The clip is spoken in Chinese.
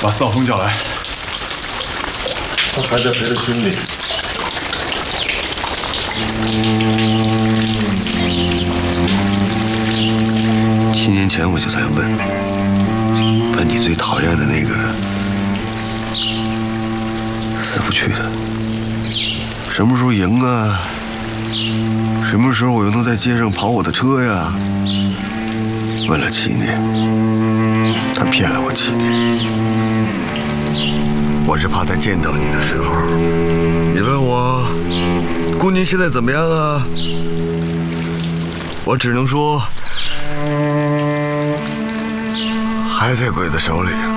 把司道峰叫来。 他还在陪着兄弟。 7年前我就在问你最讨厌的那个死不去的，什么时候赢啊？什么时候我又能在街上跑我的车呀？问了7年，他骗了我7年。我是怕在见到你的时候，你问我姑娘现在怎么样啊？我只能说还在鬼子手里。